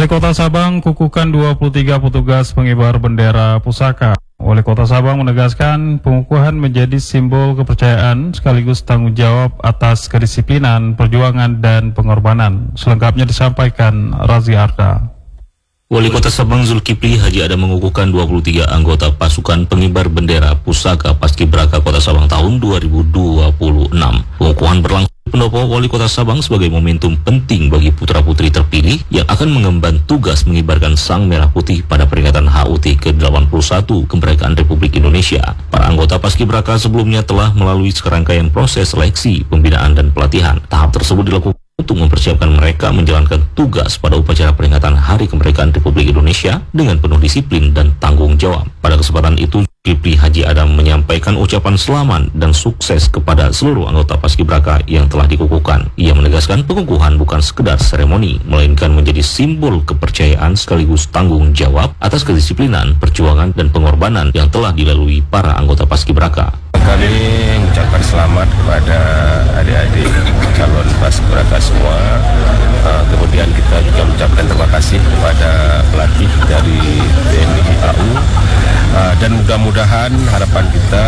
Wali Kota Sabang kukuhkan 23 petugas pengibar bendera pusaka. Wali Kota Sabang menegaskan pengukuhan menjadi simbol kepercayaan sekaligus tanggung jawab atas kedisiplinan, perjuangan, dan pengorbanan. Selengkapnya disampaikan Razi Arda. Wali Kota Sabang Zulkifli Haji Adam mengukuhkan 23 anggota pasukan pengibar bendera pusaka Paskibraka Kota Sabang tahun 2026. Pengukuhan berlangsung di pendopo Wali Kota Sabang sebagai momentum penting bagi putra-putri terpilih yang akan mengemban tugas mengibarkan sang merah putih pada peringatan HUT ke-81 kemerdekaan Republik Indonesia. Para anggota Paskibraka sebelumnya telah melalui serangkaian proses seleksi, pembinaan, dan pelatihan. Tahap tersebut dilakukan untuk mempersiapkan mereka menjalankan tugas pada upacara peringatan Hari Kemerdekaan Republik Indonesia dengan penuh disiplin dan tanggung jawab. Pada kesempatan itu, Zulkifli Haji Adam menyampaikan ucapan selamat dan sukses kepada seluruh anggota Paskibraka yang telah dikukuhkan. Ia menegaskan pengukuhan bukan sekedar seremoni, melainkan menjadi simbol kepercayaan sekaligus tanggung jawab atas kedisiplinan, perjuangan, dan pengorbanan yang telah dilalui para anggota Paskibraka. Kami mengucapkan selamat kepada adik-adik calon Paskibraka semua. Kemudian kita juga mengucapkan terima kasih kepada pelatih dari TNI AU. Dan mudah-mudahan harapan kita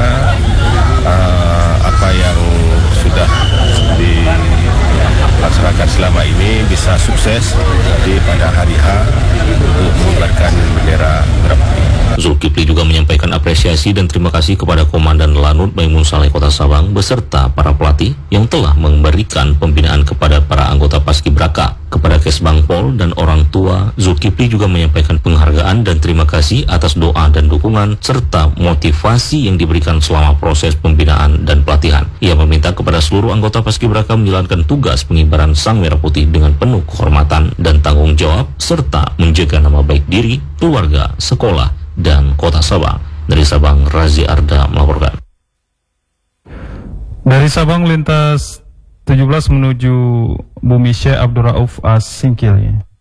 apa yang sudah dilaksanakan selama ini bisa sukses pada hari H untuk mengibarkan bendera merah putih. Zulkifli juga menyampaikan apresiasi dan terima kasih kepada Komandan Lanut Maimun Saleh Kota Sabang beserta para pelatih yang telah memberikan pembinaan kepada para anggota Paskibraka. Kepada Kesbangpol dan orang tua, Zulkifli juga menyampaikan penghargaan dan terima kasih atas doa dan dukungan serta motivasi yang diberikan selama proses pembinaan dan pelatihan. Ia meminta kepada seluruh anggota Paskibraka menjalankan tugas pengibaran sang merah putih dengan penuh kehormatan dan tanggung jawab serta menjaga nama baik diri, keluarga, sekolah, dan Kota Sabang. Dari Sabang, Razi Arda melaporkan. Dari Sabang lintas 17 menuju Bumi Syekh Abdul Rauf As Singkil.